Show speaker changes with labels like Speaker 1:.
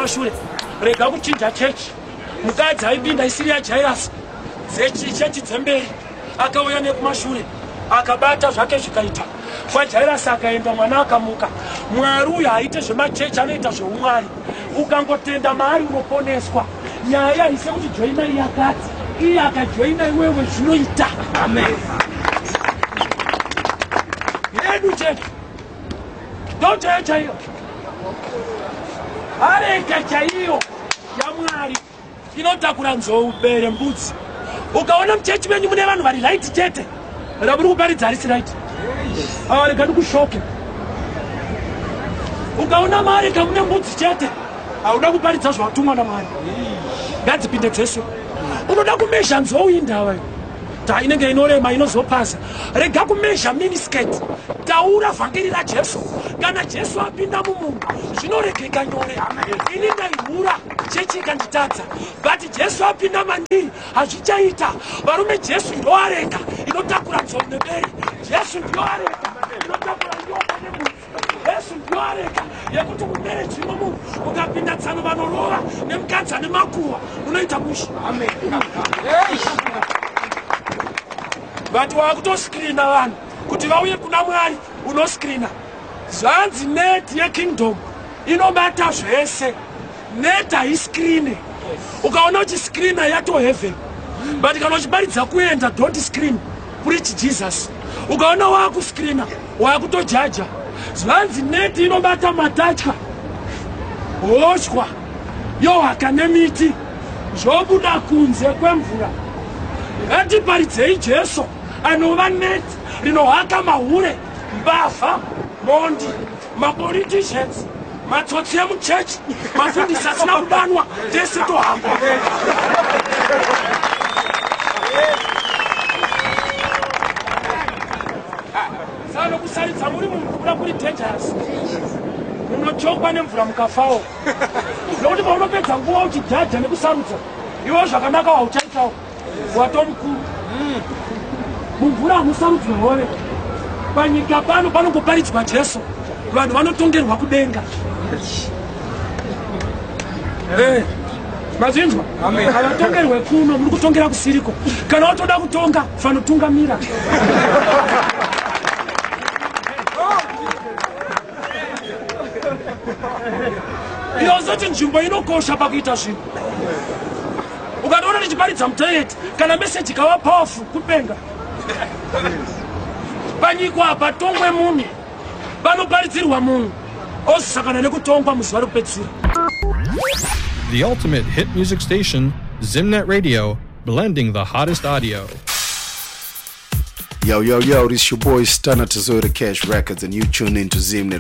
Speaker 1: kumashure rega kuchinja chechi mukadzi aipinda isiri yajairasi chechi dzemberi akauya nekumashure akabata zvake zvikaita kwajairasi akaenda mwana akamuka mwari uyu haite zvemachechi anoita zveumwari ukangotenda maari unoponeswa nyaya haise kuti joina iye akati iye akajoina iwewe zvinoita amen yedu chechi ndochaya chaiyo areka chaiyo yamwari inotakura nzou bere mbudzi ukaona muchechi venyu mune vanhu vari raiti chete raburi kuparidza harisi raiti avareka ndikushoke ukaona mareka mune mbudzi chete hauda kuparidza zvatumwa namwari ngadzipinde dzeshe unoda kumezha nzou indava inenge inorema inozopasa rega kumezha minisketi taura vhangeri rajesu kana jesu apinda mumunhu zvinoregeka nyore ini ndaihura chechi ikanditadza but jesu apinda mandiri hazvichaita varume jesu ndoarega inotakura nzou neberi jesu ndoarega inotakura nyoka nebudzi jesu ndoarega yekuti mumereji momunhu ukapinda tsano vanorova nemukadzi ane makuhwa unoita mushi amen but wakutoskirina vanhu kuti vauye kuna mwari unoskirina zvanzi neti yekingdom inobata zvese neti haiskirine ukaona uchiskirina yato heaven but kana uchibaridza kuenda don't screen preach jesus ukaona waakuskirina waakutojaja zvanzi neti inobata matatya hoshwa yohaka nemiti zvobuda kunze kwemvura ngatiparidzei jesu anova neti rinohaka mahure mbavha mondi mapoliticians matsotsi emuchechi mafundisi asina kudanwa tese tohamba sano kusaridza muri mumvura kuri dangerous munochokwa nemvura mukafawo nokuti paunopedza nguva uchijaja nekusarudza iwo zvakanaka wauchaitawo watomukuru mumvura hamusarudzwe hove panyika pano panongoparidzwa jesu vanhu vanotongerwa kudenga mazinzwa havatongerwe kuno muri kutongera kusiriko kana watoda kutonga fanotungamira inozoti nzvimbo inokosha pakuita zvinhu ukatoona ndichiparidza mutaireti kana meseji kava powerful kupenga panyika apa tongwe munhu panoparidzirwa munhu ozosakana nekutongwa muzuva rekupedzisira.
Speaker 2: The ultimate hit music station, Zimnet Radio, blending the hottest audio.
Speaker 3: Yo, this your boy Stunner Tazota Cash Records, and you tune into Zimnet